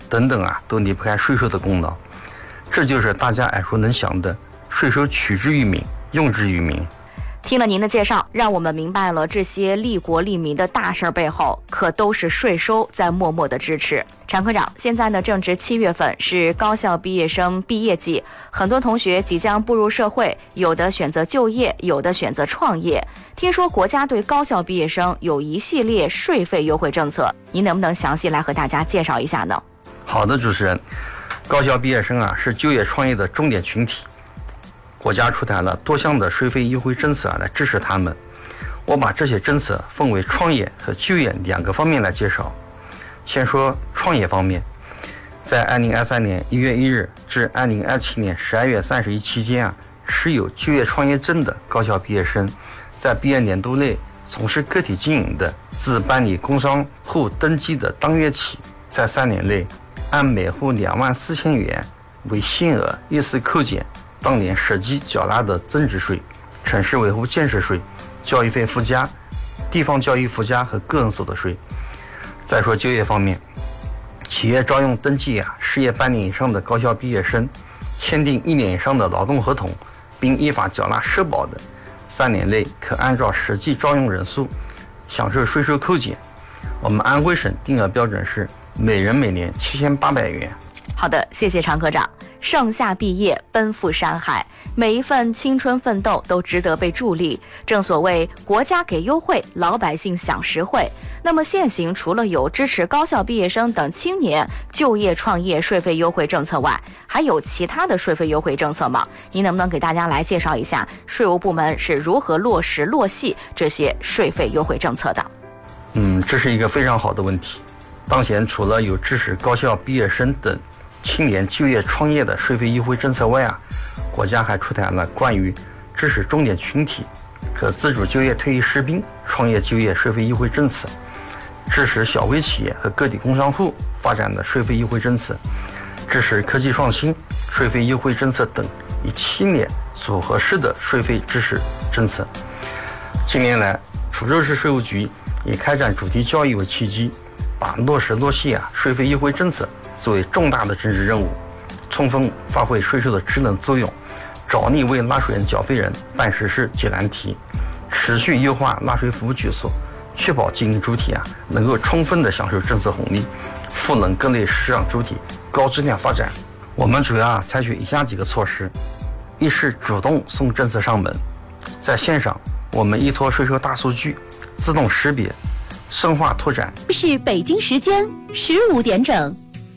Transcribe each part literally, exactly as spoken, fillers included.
等等啊，都离不开税收的功劳。这就是大家耳熟能详的税收取之于民，用之于民。 听了您的介绍，让我们明白了这些利国利民的大事背后，可都是税收在默默的支持。常科长，现在呢正值七月份，是高校毕业生毕业季，很多同学即将步入社会，有的选择就业，有的选择创业。听说国家对高校毕业生有一系列税费优惠政策，您能不能详细来和大家介绍一下呢？ 好的，主持人，高校毕业生啊是就业创业的重点群体。国家出台了多项的税费优惠政策啊，来支持他们。我把这些政策分为创业和就业两个方面来介绍。先说创业方面，在二零二三年一月一日至二零二七年十二月三十一期间啊，持有就业创业证的高校毕业生，在毕业年度内从事个体经营的，自办理工商户登记的当月起，在三年内按每户两万四千元为限额依次扣减当年实际缴纳的增值税、城市维护建设税、教育费附加、地方教育附加和个人所得税。再说就业方面，企业招用登记啊，失业半年以上的高校毕业生，签订一年以上的劳动合同，并依法缴纳社保的，三年内可按照实际招用人数享受税收扣减。我们安徽省定额标准是每人每年七千八百元。 好的，谢谢常科长。盛夏毕业，奔赴山海，每一份青春奋斗都值得被助力。正所谓国家给优惠，老百姓享实惠。那么现行除了有支持高校毕业生等青年就业创业税费优惠政策外，还有其他的税费优惠政策吗？您能不能给大家来介绍一下税务部门是如何落实落细这些税费优惠政策的？ 嗯，这是一个非常好的问题。当前除了有支持高校毕业生等青年就业创业的税费优惠政策外啊，国家还出台了关于支持重点群体可自主就业退役士兵创业就业税费优惠政策，支持小微企业和个体工商户发展的税费优惠政策，支持科技创新税费优惠政策等一系列组合式的税费支持政策。近年来，滁州市税务局以开展主题教育为契机，把落实落细啊税费优惠政策作为重大的政治任务，充分发挥税收的职能作用，着力为纳税人缴费人办实事解难题，持续优化纳税服务举措，确保经营主体啊能够充分的享受政策红利，赋能各类市场主体高质量发展。我们主要啊采取以下几个措施：一是主动送政策上门，在线上我们依托税收大数据自动识别，深化拓展。 是北京时间十五点整。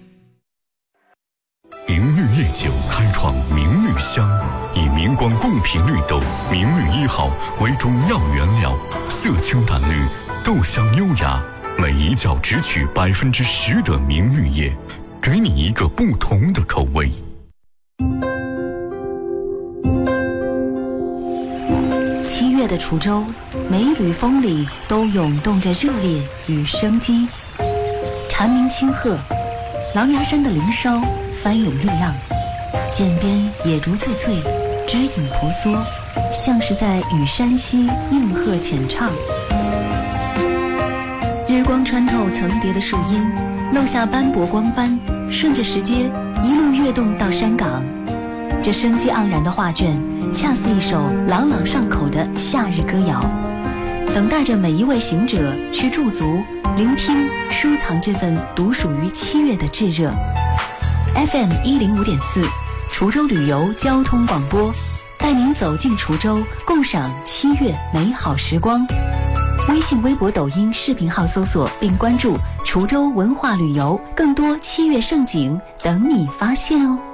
明绿夜酒开创明绿香，以明光贡品绿豆明绿一号为主要原料，色清淡绿，豆香优雅，每一窖只取百分之十的明绿叶，给你一个不同的口味。 七月的滁州，每一缕风里都涌动着热烈与生机。蝉鸣清鹤，狼牙山的林梢翻涌绿浪，涧边野竹翠翠，枝影婆娑，像是在与山溪应和浅唱。日光穿透层叠的树荫，漏下斑驳光斑，顺着石阶一路跃动到山岗。这生机盎然的画卷，恰似一首朗朗上口的夏日歌谣，等待着每一位行者去驻足、聆听、收藏这份独属于七月的炙热。F M 一零五点四，滁州旅游交通广播，带您走进滁州，共赏七月美好时光。微信、微博、抖音视频号搜索并关注滁州文化旅游，更多七月盛景等你发现哦。